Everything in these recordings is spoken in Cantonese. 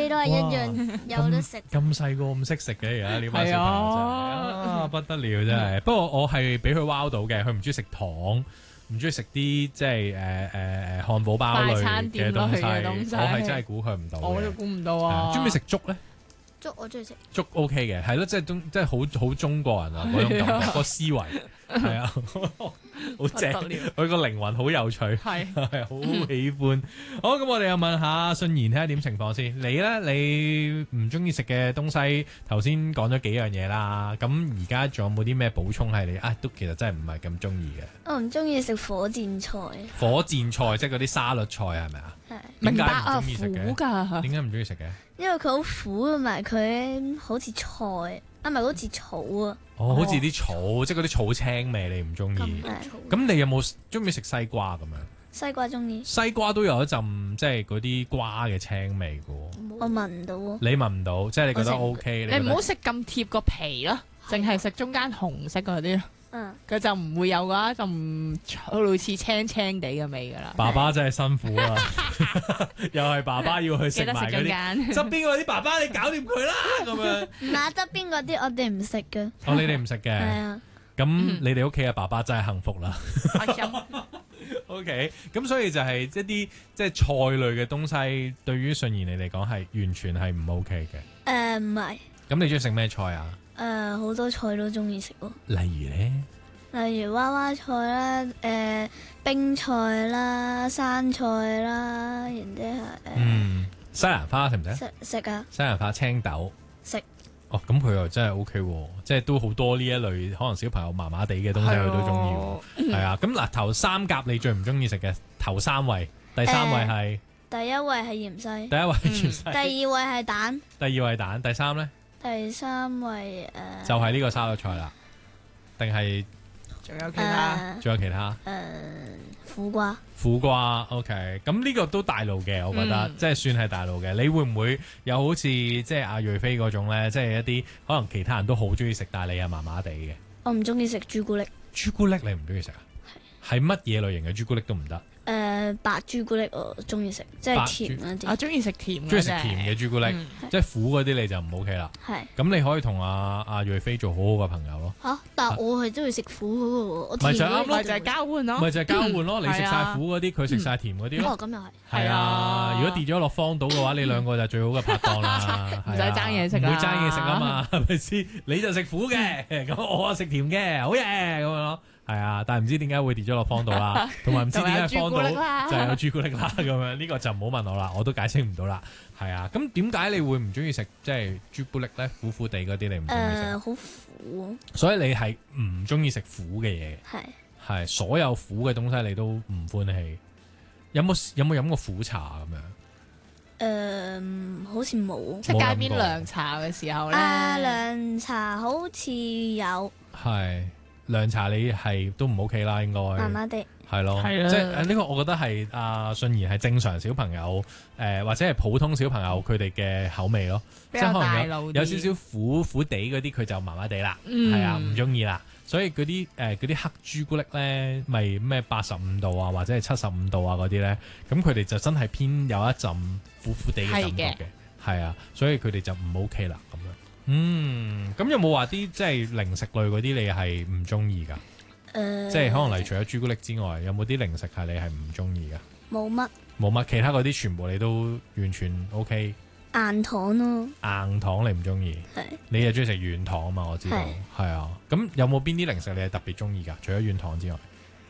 都係一樣有得食。 咁細個咁識食嘅，而家呢班小朋友真係不得了真係。不過我係俾佢 wow 到嘅，佢唔中意食糖，唔中意食啲即係漢堡包類嘅東西，我係真係估佢唔到嘅。 我都估唔到啊！ 中唔中意食粥咧？ 粥我中意食， 粥 OK 嘅，係咯，即係好中國人啊嗰種感覺，個思維係啊，好正，佢個靈魂好有趣，係好喜歡。好，咁我哋又問下信賢睇下點情況先。你咧，你唔中意食嘅東西，頭先講咗幾樣嘢啦。咁而家仲有冇啲咩補充係你都其實真係唔係咁中意嘅？ 我唔中意食火箭菜。 火箭菜即係嗰啲沙律菜係咪啊？ 係。 點解唔明白啊， 中意食嘅？ 苦㗎。 點解唔中意食嘅？ 因為佢好苦，同埋佢好似菜，唔係好似草啊。 哦，好似啲草，即係嗰啲草青味，你唔中意？咁你有冇中意食西瓜咁樣？ 西瓜中意。 西瓜都有一陣即係嗰啲瓜嘅青味嘅喎。 我聞唔到喎。 你聞唔到，即係你覺得 OK？ 你唔好食咁貼個皮咯，淨係食中間紅色嗰啲咯。佢就唔會有嗰一陣類似青青地嘅味噶啦。 爸爸真係辛苦啊！又係爸爸要去食埋嗰啲側邊嗰啲，爸爸你搞掂佢啦咁樣。 唔係側邊嗰啲我哋唔食嘅。 哦，你哋唔食嘅。係啊。 咁你哋屋企嘅爸爸真係幸福啦。OK， 咁所以就係一啲即係菜類嘅東西，對於信賢你嚟講係完全係唔 OK 嘅。 唔係。 咁你中意食咩菜啊？ 好多菜都中意食喎。 例如咧？ 例如娃娃菜啦，冰菜啦，生菜啦，然之後西蘭花食唔食？ 食啊。 西蘭花、青豆食。 哦，咁佢又真係 OK 喎，即係都好多呢一類可能小朋友麻麻地嘅東西佢都中意喎。係啊，咁嗱頭三甲你最唔中意食嘅頭三位，第三位係？ 第一位係芫茜。 第一位係芫茜。 第二位係蛋。 第二位係蛋，第三咧？ 第三位就係呢個沙律菜啦，定係仲有其他？ 仲有其他？ 苦瓜。 苦瓜 OK， 咁呢個都大路嘅，我覺得即係算係大路嘅。你會唔會有好似即係阿瑞飛嗰種咧？即係一啲可能其他人都好中意食，但係你又麻麻地嘅。 我唔中意食朱古力。 朱古力你唔中意食啊？係乜嘢類型嘅朱古力都唔得？ 白朱古力我中意食，即係甜嗰啲。 我中意食甜嘅。 中意食甜嘅朱古力，即係苦嗰啲你就唔 OK 啦。 係。 咁你可以同阿瑞飛做好好嘅朋友咯。 嚇！但係我係中意食苦嗰個喎，我甜嗰咪就係交換咯。 咪就係交換咯，你食晒苦嗰啲，佢食晒甜嗰啲咯。 哦，咁又係。 係啊，如果跌咗落荒島嘅話，你兩個就最好嘅拍檔啦。 唔使爭嘢食， 唔會爭嘢食啊嘛，係咪先？你就食苦嘅，咁我啊食甜嘅，好嘢咁樣咯。係啊，但係唔知點解會跌咗落荒島啦，同埋唔知點解荒島就係有朱古力啦咁樣，呢個就唔好問我啦，我都解釋唔到啦。係啊，咁點解你會唔中意食即係朱古力咧？苦苦地嗰啲你唔中意食？ 好苦。 所以你係唔中意食苦嘅嘢？係所有苦嘅東西你都唔歡喜。有冇飲過苦茶咁樣？ 好似冇。 即係街邊涼茶嘅時候咧。 涼茶好似有。 係。涼茶你係都唔 OK 啦，應該麻麻地係咯，即係呢個我覺得係阿信賢係正常小朋友或者係普通小朋友佢哋嘅口味咯，即係可能有少少苦苦地嗰啲佢就麻麻地啦，係啊唔中意啦，所以嗰啲黑朱古力咧，咪咩85度啊或者係75度啊嗰啲咧，咁佢哋就真係偏有一陣苦苦地嘅感覺嘅，係啊，所以佢哋就唔 OK 啦咁樣。咁有冇話啲即係零食類嗰啲你係唔中意噶？即係可能例如除咗朱古力之外，有冇啲零食係你係唔中意噶？ 冇乜。 冇乜，其他嗰啲全部你都完全 OK。 硬糖咯。 硬糖你唔中意？係。你又中意食軟糖啊嘛？我知道。係啊。咁有冇邊啲零食你係特別中意噶？除咗軟糖之外。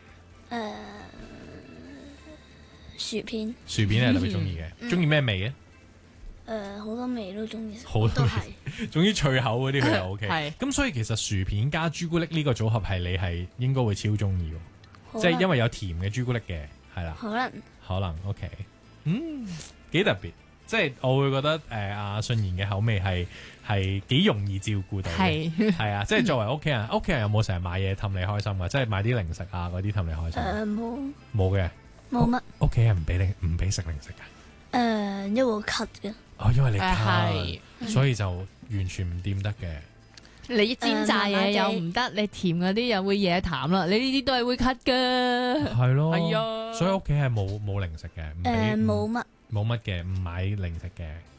薯片。 薯片你係特別中意嘅，中意咩味嘅？ 好多味都中意食， 好多味，總之脆口嗰啲佢又 OK。咁所以其實薯片加朱古力呢個組合係你係應該會超中意喎，即係因為有甜嘅朱古力嘅，係啦。可能 OK，幾特別。即係我會覺得阿信賢嘅口味係幾容易照顧到嘅，係啊。即係作為屋企人，屋企人有冇成日買嘢氹你開心㗎？即係買啲零食啊嗰啲氹你開心？冇嘅， 冇乜。 屋企人唔俾食零食㗎？ 因為我咳嘅。 因為你咳，所以就完全唔掂得嘅。 你煎炸嘢又唔得，你甜嗰啲又會惹痰啦。你呢啲都係會咳㗎。係咯， 係啊。 所以屋企係冇零食嘅， 冇乜嘅，唔買零食嘅。